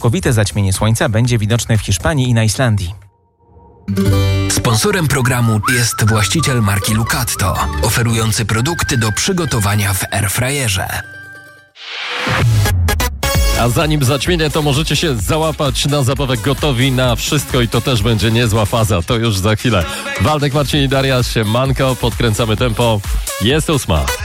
Całkowite zaćmienie słońca będzie widoczne w Hiszpanii i na Islandii. Sponsorem programu jest właściciel marki Lucatto, oferujący produkty do przygotowania w airfryerze. A zanim zaćmienie, to możecie się załapać na zabawę gotowi na wszystko i to też będzie niezła faza. To już za chwilę. Waldek, Marcin i Daria, siemanko, podkręcamy tempo. Jest 8.